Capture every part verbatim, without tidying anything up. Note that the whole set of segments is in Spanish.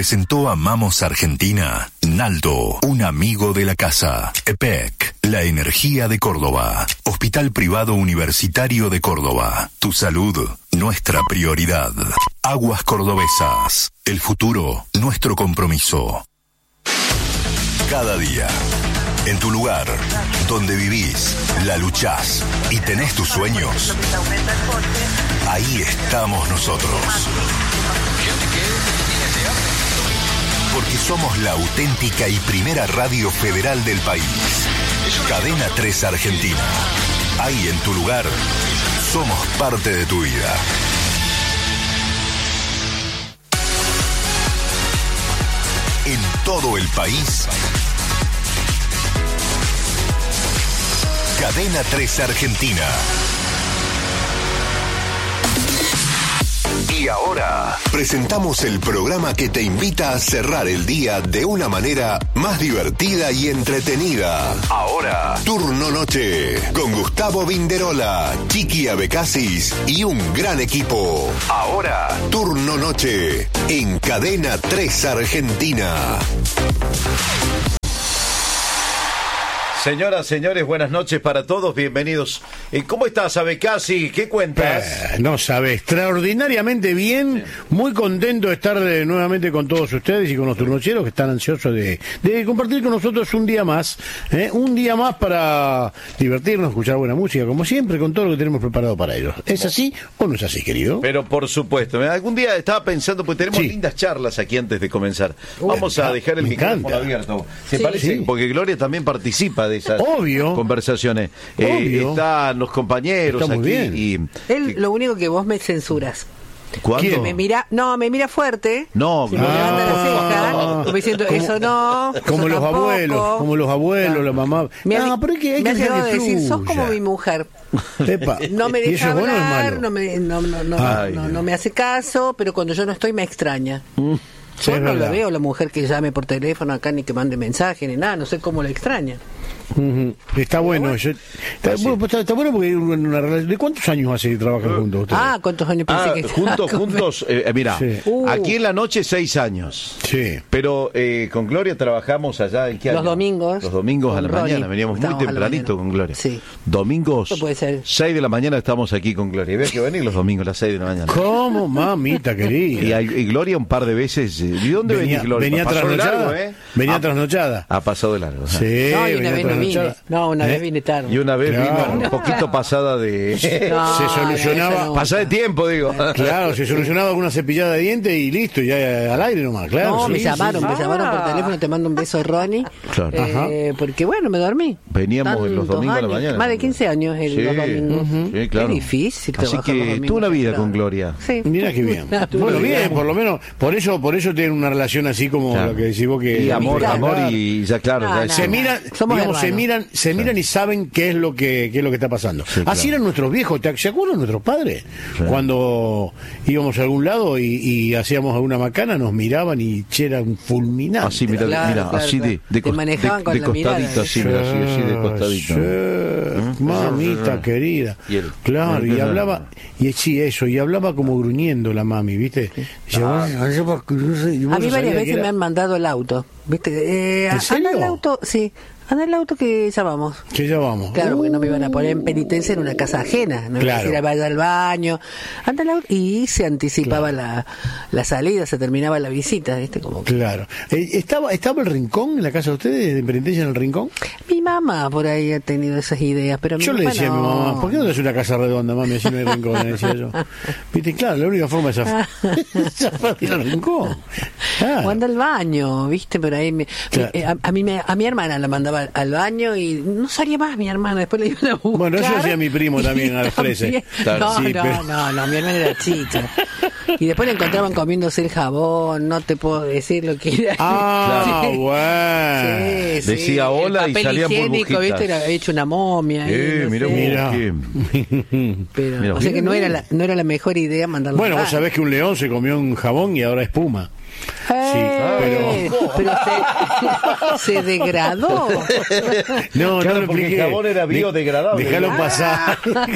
presentó Amamos Argentina. Naldo, un amigo de la casa. E P E C, la energía de Córdoba. Hospital Privado Universitario de Córdoba. Tu salud, nuestra prioridad. Aguas Cordobesas. El futuro, nuestro compromiso. Cada día, en tu lugar, donde vivís, la luchás y tenés tus sueños, ahí estamos nosotros. Porque somos la auténtica y primera radio federal del país. Cadena tres Argentina. Ahí en tu lugar, somos parte de tu vida. En todo el país, Cadena tres Argentina. Y ahora presentamos el programa que te invita a cerrar el día de una manera más divertida y entretenida. Ahora, Turno Noche, con Gustavo Vinderola, Chiqui Abecasis y un gran equipo. Ahora, Turno Noche, en Cadena tres Argentina. Señoras, señores, buenas noches para todos, bienvenidos. Eh, ¿Cómo estás, Abecasi? ¿Qué cuentas? Eh, no sabes, extraordinariamente bien, muy contento de estar eh, nuevamente con todos ustedes y con los turnocheros que están ansiosos de, de compartir con nosotros un día más, eh, un día más para divertirnos, escuchar buena música, como siempre, con todo lo que tenemos preparado para ellos. ¿Es así o no es así, querido? Pero por supuesto, algún día estaba pensando, pues tenemos sí. lindas charlas aquí antes de comenzar. Vamos uh, a dejar el micrófono encanta. abierto. ¿Se sí. parece? Sí. Porque Gloria también participa de esas Obvio. conversaciones. Eh, Obvio. Están los compañeros Está muy aquí. Bien. Y, Él, lo único que vos me censuras. ¿Cuándo? Me mira, no, me mira fuerte. No, si me levanta la ceja, Ah. me diciendo, eso no. Como eso los tampoco. abuelos, como los abuelos, No. la mamá. Me no, ha, pero hay que, hay me que ha dejar llegado que a decir, sos fluya. como mi mujer. Epa. No me ¿Y eso deja es bueno o es hablar, malo? no me, no, no, no, Ay, no, Dios. no me hace caso, pero cuando yo no estoy me extraña. Mm, sí, Yo es no verdad. la veo la mujer que llame por teléfono acá ni que mande mensaje ni nada, no sé cómo la extraña. Ujú. Está bueno, bueno. yo- está, sí. bueno, pues está, está bueno porque hay una relación. ¿De cuántos años hace que trabajan juntos ustedes? Ah, ¿cuántos años pensé Ah, que juntos, juntos, eh, eh, mira, Sí. Uh. aquí en la noche seis años. Sí. Pero eh, con Gloria trabajamos allá en qué año? Los domingos. Los domingos a Con la Ronnie. mañana, veníamos muy Estábamos a la tempranito mañana. con Gloria. Sí. Domingos, Eso puede ser. seis de la mañana estamos aquí con Gloria. Había que venir los domingos a las seis de la mañana. ¿Cómo, mamita Y, querida? hay- y Gloria un par de veces. ¿Y dónde venía venís, Gloria? venía Pasó de trasnochada. largo, ¿eh? Venía Ah, trasnochada. Ha pasado de largo. Sí, No, y una venía vez no vine. trasnochada. No, una ¿Eh? vez vine tarde. Y una vez Claro. vino un poquito pasada de... No, se solucionaba- no, eso pasada de tiempo, digo. Claro, se solucionaba con una cepillada de dientes y listo, ya al aire nomás, claro. No, sí, me sí, llamaron, sí. me llamaron por teléfono, te mando un beso, Ronnie. Claro. Eh, porque bueno, me dormí. Veníamos en los Tantos domingos a la años, mañana. Más de quince años el, Sí, los domingos. sí, claro. Qué difícil Así trabajar los que domingos, tuvo una vida claro. con Gloria. Sí. Mira qué bien. Bueno, bien, por lo menos, por eso, por eso tienen una relación así como Claro. lo que decís vos que... Y amor, Claro. amor y ya claro. No, ya no, se es- no. miran, Somos digamos, se hermanos. miran, se miran y saben qué es lo que, qué es lo que está pasando. Sí, Así claro. eran nuestros viejos, ¿te- ¿se acuerdan nuestros padres? Sí. Cuando íbamos a algún lado y, y hacíamos alguna macana, nos miraban y che, era un fulminante. Así, mira, Claro, mira, claro, así de, claro. de, Te cos- manejaban de- con de la mirada, costadito, ¿eh? así, mira, así, así de costadito. Sí, mamita querida. Y el- Claro, y el- hablaba, y sí, eso, y hablaba como gruñendo la mami, ¿viste? Decía, "Bueno, yo porque no sé", y vos A mí no varias sabías veces que era- me han mandado el auto. ¿Viste? Eh, ¿En anda serio? el auto, sí. Anda el auto que ya vamos. Que ya vamos. Claro, porque no me iban a poner en penitencia en una casa ajena. No Claro. me vaya al baño. Anda el auto. Y se anticipaba la, la salida, se terminaba la visita. ¿Viste? Como que- Claro. Eh, ¿Estaba, ¿Estaba el rincón en la casa de ustedes, de penitencia en el rincón? Mi mamá por ahí ha tenido esas ideas, pero mi Yo le papá decía a mi no. mamá, ¿por qué no es una casa redonda, mami? Así no hay rincón, le decía yo. Viste, claro, la única forma de zafar zafar de ir al rincón. Claro. O anda al baño, ¿viste? Por ahí me, Claro. me- a, a mí me, a mi hermana la mandaba al baño y no salía más mi hermana, después le iban a buscar. Bueno, eso hacía mi primo también, al frese. También. Claro, no, sí, no, pero- no, no, mi hermana era chica. Y después la encontraban comiéndose el jabón, no te puedo decir lo que era. Ah, Sí. bueno. Sí, sí. Decía hola El y papel salían higiénico, burbujitas. ¿viste? Era hecho una momia. ahí, Eh, no mira sé. Mira. qué- Pero, Mira, o sea que no mira. era, la, no era la mejor idea mandarlo Bueno, al vos baño. sabés que un león se comió un jabón y ahora espuma. Eh, pero, pero se, se degradó. No, claro, no porque el jabón era biodegradable. Déjalo pasar.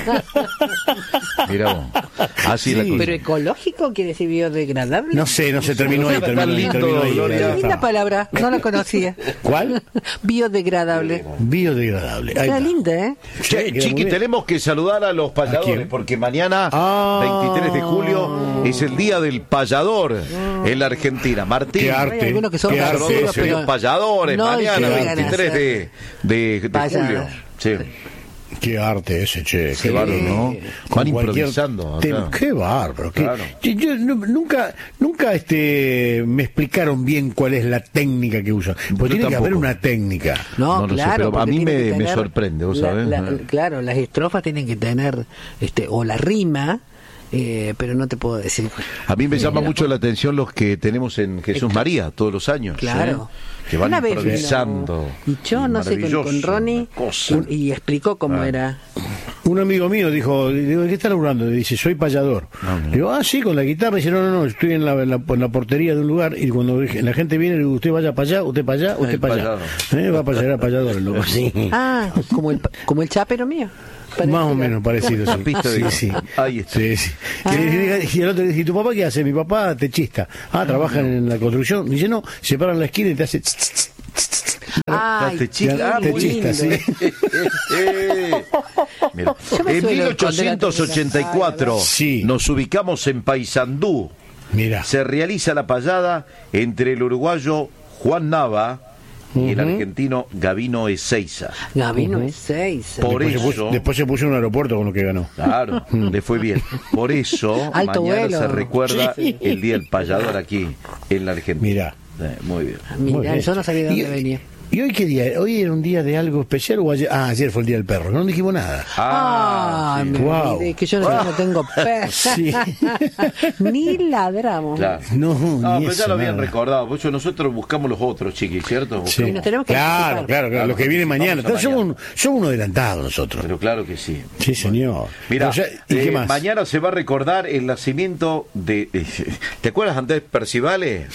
Mira vos. Así Sí. la cosa. Pero ecológico quiere decir biodegradable. No sé, no se terminó ahí, terminó ahí, terminó ahí. Gloria. Ahí Linda está. palabra, no la conocía. ¿Cuál? Biodegradable. Biodegradable. Ahí Está está. linda, ¿eh? Sí, Che, queda muy Chiqui, bien. tenemos que saludar a los ¿A payadores, quién? porque mañana, Ah. veintitrés de julio, es el día del payador en la Argentina. Martín, Qué Hay arte. algunos que son qué arte parceros, nosotros ese. somos pero payadores, no mañana, llegan a veintitrés de, de, de Payador. julio. Sí. Qué arte ese, che. Sí. Qué bárbaro, ¿no? Van Con cualquier improvisando acá. tema. Qué bárbaro. qué- Claro. Yo, yo no- nunca, nunca este, me explicaron bien cuál es la técnica que usan. Porque tiene que haber tampoco. una técnica. No, No lo sé, claro. pero a porque mí tiene me- que me tener sorprende, vos la- sabés. la- Ah. Claro, las estrofas tienen que tener, este, o la rima, eh, pero no te puedo decir. A mí me llama mucho la atención los que tenemos en Jesús María todos los años. Claro. ¿eh? Que van Una vez improvisando. vino- Y yo, no sé, con, con Maravilloso, Ronnie, una cosa. y, y explicó cómo Ah. era. Un amigo mío dijo, digo, ¿de qué está laburando? Dice, soy payador. Ah, Le digo, ah, sí, con la guitarra. Dice, no, no, no, estoy en la, en la, en la portería de un lugar y cuando la gente viene, le digo, usted vaya para allá, usted para allá, usted El para allá. ¿Eh? Va para allá, era payador el loco. Sí. Ah, como el, como el chapero mío. Parecido. Más o menos parecido, sí. Pista de- sí, sí. Ahí está. Sí, sí. Y le dije- y el otro le dije, ¿y tu papá qué hace? Mi papá techista. Ah, trabaja en la construcción. Dice, no, se para en la esquina y te hace... tss, tss, tss, tss. Ay, Techista, qué ah, muy techista, lindo. sí. Mira, Yo me en suelo mil ochocientos ochenta y cuatro Sí. nos ubicamos en Paysandú. Mira. Se realiza la payada entre el uruguayo Juan Nava y el Ujú. argentino Gabino Ezeiza. Gabino es seis. Por Después, se eso, puso, después se puso en un aeropuerto con lo que ganó. claro, le fue bien. Por eso, Alto mañana vuelo. se recuerda Sí. el Día del Payador aquí, en la Argentina. Mira. Eh, muy bien. Muy Mira, bien. yo no sabía de Y- dónde venía. ¿Y hoy qué día? ¿Hoy era un día de algo especial o ayer? Ah, ayer fue el Día del Perro. No dijimos nada. Ah, sí. me Wow. olvidé que yo no, no tengo perro. Sí. Ni ladramos. Claro. No, No, ni pero ya eso, lo habían nada. recordado. Por eso nosotros buscamos los otros, chiquis, ¿cierto? Sí. Buscamos. nos tenemos que Claro, anticipar. claro, claro. Los que vienen mañana. Vamos a Somos, mañana. un- somos unos adelantados nosotros. Pero claro que sí. Sí, señor. Mira, O sea, ¿y eh, qué más? mañana se va a recordar el nacimiento de... ¿Te acuerdas Andrés Percivale?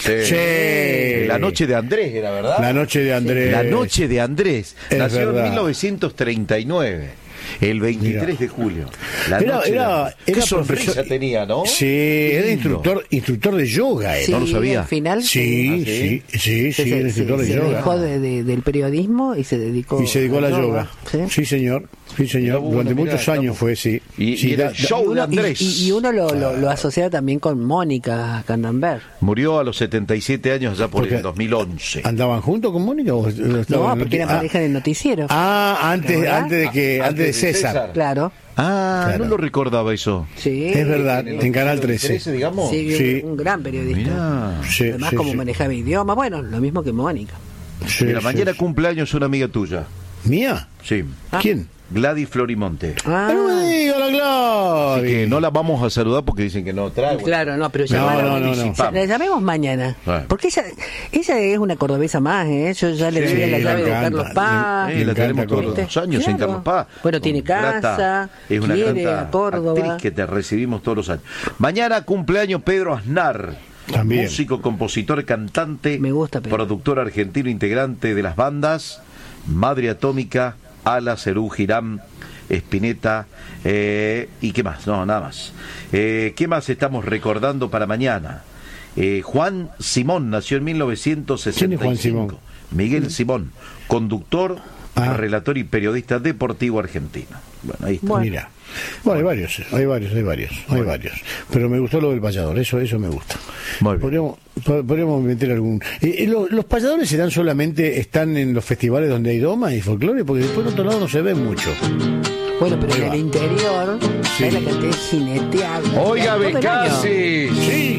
Sí. La noche de Andrés, era verdad. La noche de Andrés. La noche de Andrés. Es Nació verdad. en mil novecientos treinta y nueve. El veintitrés Mira. de julio. La Era- noche de era- Andrés. era Qué sonrisa profesor- tenía, ¿no? Sí, Qué era lindo. instructor, instructor de yoga. él. Sí, no lo sabía. al final Sí, ¿Ah, sí? sí, sí, sí, se, era se- instructor se de yoga. dejó de, de- del periodismo y se dedicó Y se dedicó a la yoga. ¿Sí? Sí, señor. Sí, señor. Mirá, bueno, Durante mirá, muchos años estamos- fue, sí. Y- Sí, y era da- el da- show Y uno, de Andrés. y- y uno lo, lo, lo asocia también con Mónica Candenberg. Murió a los setenta y siete años, ya por Porque- el dos mil once. ¿Andaban juntos con Mónica? O estaban No, en- porque era ah, pareja del noticiero. Ah, antes, ¿Verdad? antes de que, Ah, antes de antes de César. César. Claro. Ah, Claro. no lo recordaba eso. Sí. Es verdad, en Canal trece. trece, digamos. Sí, Sí. un gran periodista. Mirá. Sí, Además, sí, como sí. manejaba idioma, bueno, lo mismo que Mónica. Sí, Mira, sí, mañana sí. cumpleaños una amiga tuya. ¿Mía? Sí. ¿Quién? Gladys Florimonte. Ah, No me diga la Así Gladys. que no la vamos a saludar porque dicen que no trae. claro, no, pero No, llamala- no, no, no. ya- la llamemos mañana. Bueno. Porque ella, ella es una cordobesa más, ¿eh? Yo ya le Sí, doy la le llave de encanta. Carlos Paz. Eh, Me la tenemos encanta todos Córdoba. los años en Claro. Carlos Paz. Bueno, tiene Grata, casa, es una quiere grata a Córdoba. actriz que te recibimos todos los años. Mañana cumpleaños Pedro Aznar. También. Músico, compositor, cantante, Me gusta, Pedro. productor argentino, integrante de las bandas Madre Atómica, Ala, Cerú, Girán, Spinetta, eh, y qué más, no, nada más. Eh, ¿Qué más estamos recordando para mañana? Eh, Juan Simón nació en mil novecientos sesenta y cinco. ¿Quién es Juan Simón? Miguel Simón, conductor, Ah. relator y periodista deportivo argentino. Bueno, ahí está. Bueno. Mira. Bueno, hay varios, hay varios, hay varios, hay varios. Pero me gustó lo del payador, eso, eso me gusta. Muy bien. Podríamos, po- podríamos meter algún. Eh, eh, lo- los payadores serán solamente, están en los festivales donde hay doma y folclore, porque después en otro lado no se ven mucho. Bueno, pero Ahí en va. el interior, Sí. ¿sabes la cantidad de jineteada? Oiga, Todo el año. Becasi. Sí.